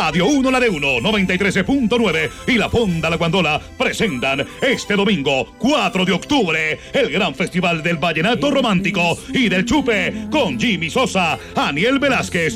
Radio 1 La de 1, 93.9 y La Fonda La Guandola presentan este domingo 4 de octubre el gran festival del vallenato romántico y del chupe con Jimmy Sosa, Aniel Velázquez,